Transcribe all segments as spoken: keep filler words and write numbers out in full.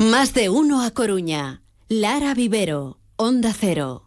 Más de uno a Coruña. Lara Vivero, Onda Cero.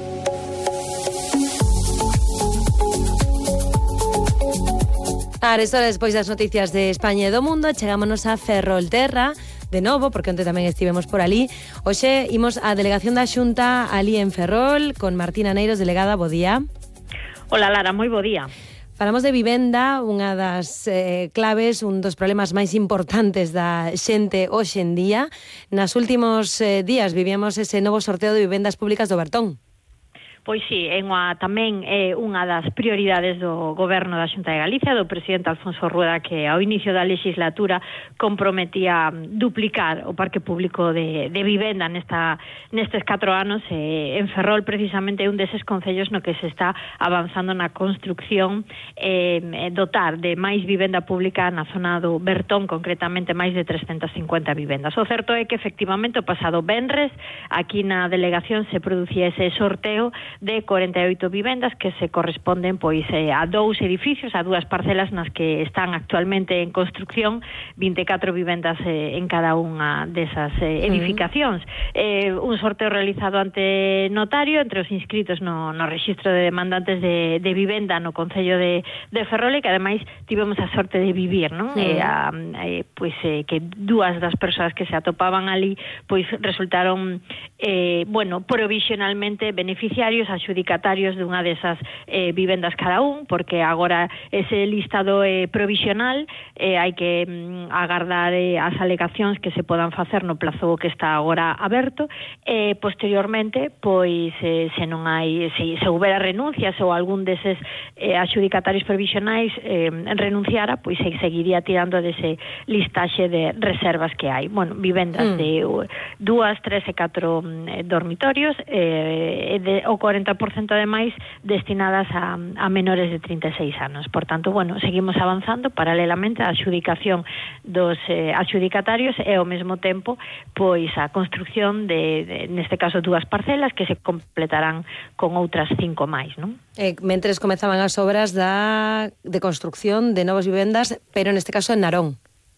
A hora despois das noticias de España e do mundo, chegámonos a Ferrolterra, de novo, porque onte tamén estivemos por ali. Hoxe imos á delegación da Xunta ali en Ferrol, con Martina Neiros, delegada. Bo día. Hola Lara, moi bo día. Falamos de vivenda, unha das eh, claves, un dos problemas máis importantes da xente hoxe en día. Nas últimos eh, días vivíamos ese novo sorteo de vivendas públicas do Bertón. Pois sí, é unha, tamén é unha das prioridades do Goberno da Xunta de Galicia, do presidente Alfonso Rueda, que ao inicio da legislatura comprometía duplicar o parque público de, de vivenda nesta, nestes catro anos. E en Ferrol, precisamente, é un deses concellos no que se está avanzando na construcción, eh, dotar de máis vivenda pública na zona do Bertón, concretamente máis de trescentas cincuenta vivendas. O certo é que, efectivamente, o pasado venres, aquí na delegación se producía ese sorteo de cuarenta e oito vivendas que se corresponden pois eh, a dous edificios, a dúas parcelas nas que están actualmente en construcción, vinte e catro vivendas eh, en cada unha desas eh, edificacións. Eh, un sorteo realizado ante notario entre os inscritos no, no registro de demandantes de, de vivenda no Concello de, de Ferrol, e que ademais tivemos a sorte de vivir, non? Sí. Eh, a, eh, pois eh, que dúas das persoas que se atopaban ali pois resultaron eh, bueno, provisionalmente beneficiarios, adxudicatarios dunha desas eh, vivendas cada un, porque agora ese listado é eh, provisional, eh, hai que mm, agardar eh, as alegacións que se podan facer no plazo que está agora aberto, e eh, posteriormente, pois eh, se non hai, se, se houbera renuncias ou algún deses eh, adxudicatarios provisionais eh, renunciara, pois se seguiría tirando dese listaxe de reservas que hai. Bueno, vivendas mm. de dúas, tres e catro eh, dormitorios, eh, de, o cuarenta por cento ademais destinadas a, a menores de trinta e seis anos. Por tanto, bueno, seguimos avanzando paralelamente á adxudicación dos eh, adxudicatarios e ao mesmo tempo pois a construcción de, de neste caso dúas parcelas que se completarán con outras cinco máis, non? Eh, mentres comezaban as obras da de construcción de novas vivendas, pero neste caso en Narón.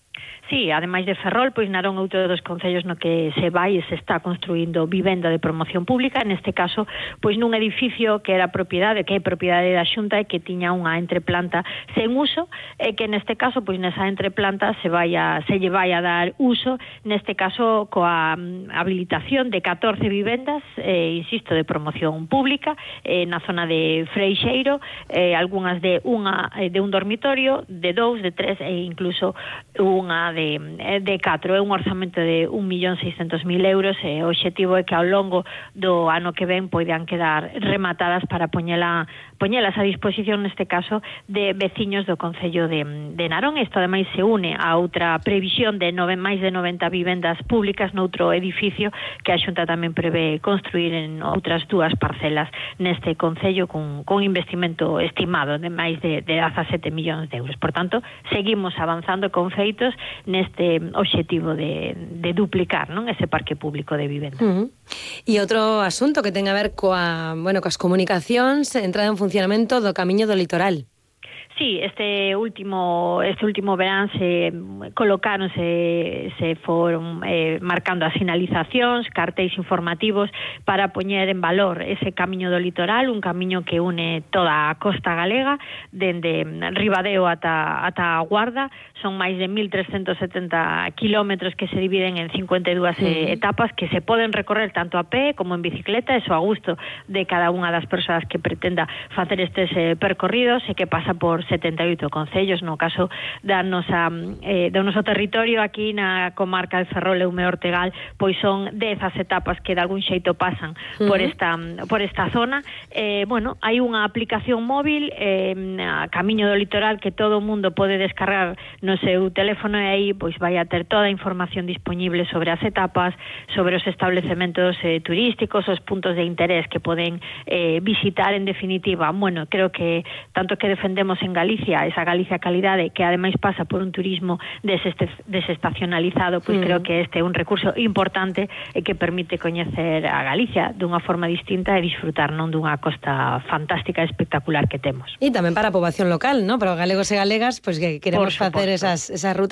Sí, ademais de Ferrol, pois Narón é outro dos concellos no que se vai e se está construindo vivenda de promoción pública, neste caso, pois nun edificio que era propiedade, que é propiedade da Xunta e que tiña unha entreplanta sen uso, e que neste caso, pois nesa entreplanta se vai a, se lle vai a dar uso, neste caso coa habilitación de catorce vivendas, eh, insisto, de promoción pública, eh, na zona de Freixeiro, eh, algunhas de unha de un dormitorio, de dous, de tres e incluso unha de de catro. É un orzamento de un millón seiscentos mil euros e o obxectivo é que ao longo do ano que ven poidan quedar rematadas para poñela, poñelas a disposición, neste caso, de veciños do Concello de, de Narón. Isto ademais se une a outra previsión de nove, máis de noventa vivendas públicas noutro edificio que a Xunta tamén prevé construir en outras dúas parcelas neste Concello con, con investimento estimado de máis de, de dezasete millóns de euros. Por tanto, seguimos avanzando con feitos neste obxectivo de, de duplicar, non, ese parque público de vivenda. Uh-huh. E outro asunto que ten a ver coa, bueno, coas comunicacións, entrada en funcionamento do Camiño do Litoral. Sí, este último este último verán se colocaron, se, se foron eh, marcando as sinalizacións, cartéis informativos para poñer en valor ese camiño do litoral, un camiño que une toda a costa galega, dende Ribadeo ata, ata a Guarda. Son máis de mil trescentos setenta kilómetros que se dividen en cincuenta e dúas sí. etapas que se poden recorrer tanto a pé como en bicicleta, eso a gusto de cada unha das persoas que pretenda facer estes eh, percorridos, e que pasa por setenta e oito concellos. No caso da nosa, eh, do noso territorio aquí na comarca de Ferrol e Ume Ortegal, pois son dez as etapas que de algún xeito pasan uh-huh. por esta por esta zona. Eh, bueno, hai unha aplicación móvil, eh, a Camiño do Litoral, que todo o mundo pode descargar no seu teléfono, e aí pois vai a ter toda a información disponible sobre as etapas, sobre os establecementos eh, turísticos, os puntos de interés que poden eh, visitar, en definitiva. Bueno, creo que tanto que defendemos en Galicia, esa Galicia calidade, que ademais pasa por un turismo deseste, desestacionalizado, pois mm. creo que este é un recurso importante e que permite coñecer a Galicia dunha forma distinta e disfrutar non dunha costa fantástica e espectacular que temos. E tamén para a poboación local, ¿no? Para os galegos e galegas, pois que queremos facer esas, esas rutas